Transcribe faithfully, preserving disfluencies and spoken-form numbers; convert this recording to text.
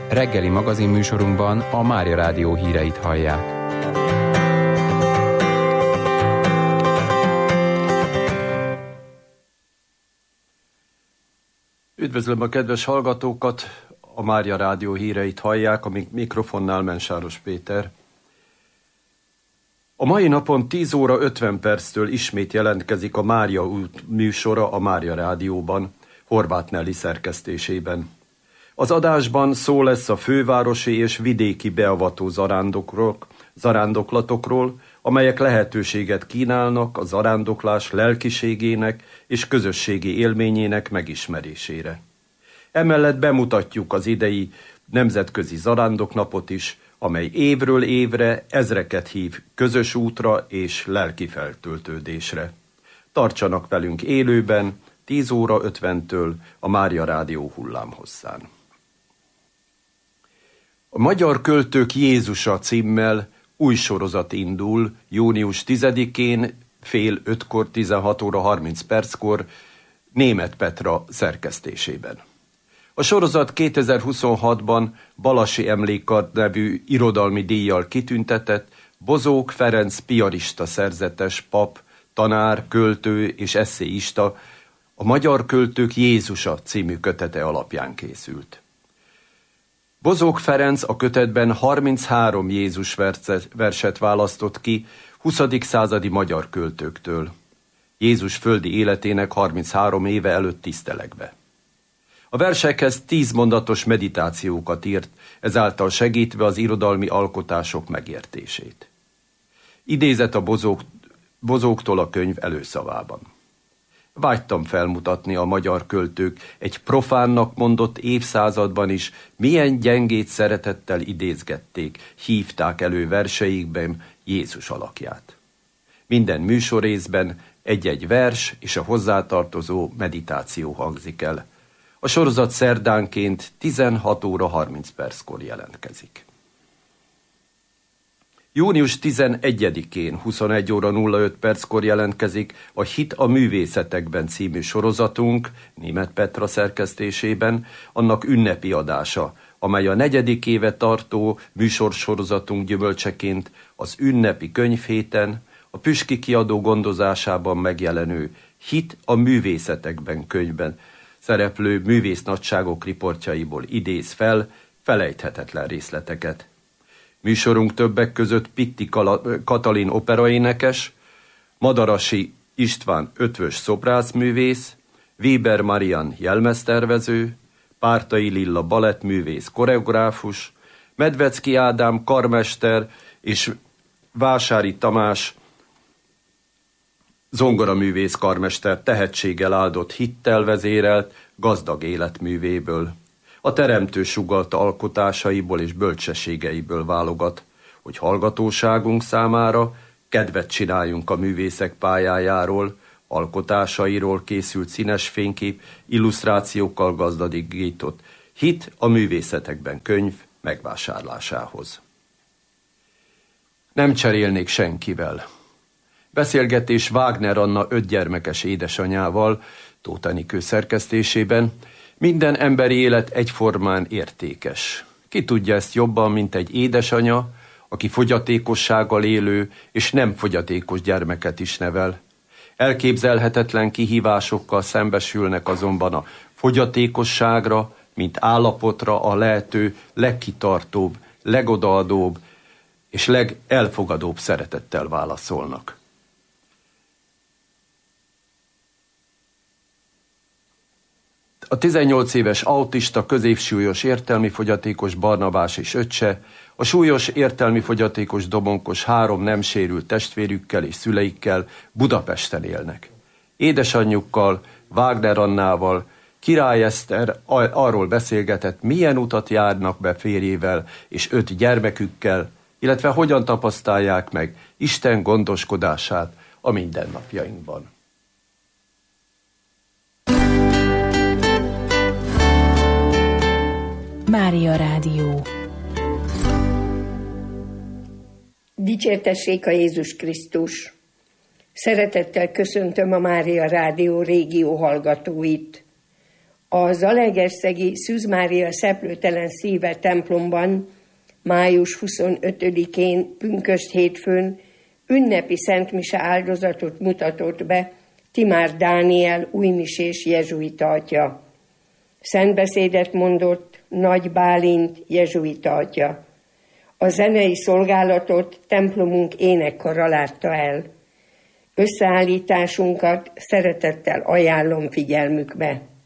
Reggeli magazinműsorunkban a Mária Rádió híreit hallják. Üdvözlöm a kedves hallgatókat, a Mária Rádió híreit hallják, a mikrofonnál Mensáros Péter. A mai napon tíz óra ötven perctől ismét jelentkezik a Mária út műsora a Mária Rádióban, Horváth Nelly szerkesztésében. Az adásban szó lesz a fővárosi és vidéki beavató zarándoklatokról, amelyek lehetőséget kínálnak a zarándoklás lelkiségének és közösségi élményének megismerésére. Emellett bemutatjuk az idei nemzetközi zarándoknapot is, amely évről évre ezreket hív közös útra és lelki feltöltődésre. Tartsanak velünk élőben, tíz óra ötventől a Mária Rádió hullámhosszán. A Magyar Költők Jézusa címmel új sorozat indul június tizedikén fél ötkor, tizenhat óra harminc perckor Németh Petra szerkesztésében. A sorozat kétezer-huszonhatban Balasi Emlékkard nevű irodalmi díjjal kitüntetett Bozók Ferenc piarista szerzetes pap, tanár, költő és esszéista a Magyar Költők Jézusa című kötete alapján készült. Bozók Ferenc a kötetben harminchárom Jézus verset választott ki huszadik századi magyar költőktől. Jézus földi életének harminchárom éve előtt tisztelegve. A versekhez tíz mondatos meditációkat írt, ezáltal segítve az irodalmi alkotások megértését. Idézet a bozók, bozóktól a könyv előszavában. Vágytam felmutatni a magyar költők egy profánnak mondott évszázadban is, milyen gyengét szeretettel idézgették, hívták elő verseikben Jézus alakját. Minden műsorrészben egy-egy vers és a hozzátartozó meditáció hangzik el. A sorozat szerdánként tizenhat óra harminc perckor jelentkezik. június tizenegyedikén huszonegy óra nulla öt perckor jelentkezik a Hit a művészetekben című sorozatunk Németh Petra szerkesztésében, annak ünnepi adása, amely a negyedik éve tartó műsorsorozatunk gyümölcseként az ünnepi könyvhéten a Püski Kiadó gondozásában megjelenő Hit a művészetekben könyvben szereplő művésznagyságok riportjaiból idéz fel felejthetetlen részleteket. Műsorunk többek között Pitti Katalin operaénekes, Madarasi István ötvös szobrászművész, Weber Marian jelmeztervező, Pártai Lilla balettművész koreográfus, Medvecki Ádám karmester és Vásári Tamás zongoraművész karmester tehetséggel áldott hittel vezérelt gazdag életművéből. A teremtő sugallta alkotásaiból és bölcsességeiből válogat, hogy hallgatóságunk számára kedvet csináljunk a művészek pályájáról, alkotásairól készült színes fénykép, illusztrációkkal gazdagított Hit a művészetekben könyv megvásárlásához. Nem cserélnék senkivel. Beszélgetés Wagner Anna ötgyermekes édesanyával, Tóth Enikő szerkesztésében. Minden emberi élet egyformán értékes. Ki tudja ezt jobban, mint egy édesanya, aki fogyatékossággal élő és nem fogyatékos gyermeket is nevel. Elképzelhetetlen kihívásokkal szembesülnek azonban a fogyatékosságra, mint állapotra a lehető legkitartóbb, legodaadóbb és legelfogadóbb szeretettel válaszolnak. A tizennyolc éves autista középsúlyos értelmi fogyatékos Barnabás és öccse, a súlyos értelmi fogyatékos Dobonkos három nem sérült testvérükkel és szüleikkel Budapesten élnek. Édesanyjukkal, Wagner Annával, Király Eszter arról beszélgetett, milyen utat járnak be férjével és öt gyermekükkel, illetve hogyan tapasztalják meg Isten gondoskodását a mindennapjainkban. Mária Rádió. Dicsértessék a Jézus Krisztus! Szeretettel köszöntöm a Mária Rádió régió hallgatóit. A zalaegerszegi Szűz Mária Szeplőtelen Szíve templomban május huszonötödikén, pünkösd hétfőn ünnepi szentmise áldozatot mutatott be Timár Dániel újmisés jezsuita atya. Szentbeszédet mondott Nagy Bálint jezsuita atya. A zenei szolgálatot templomunk énekkara látta el. Összeállításunkat szeretettel ajánlom figyelmükbe.